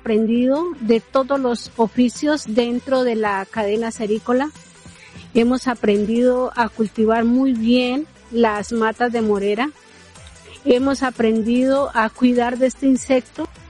aprendido de todos los oficios dentro de la cadena cerícola. Hemos aprendido a cultivar muy bien las matas de morera. Hemos aprendido a cuidar de este insecto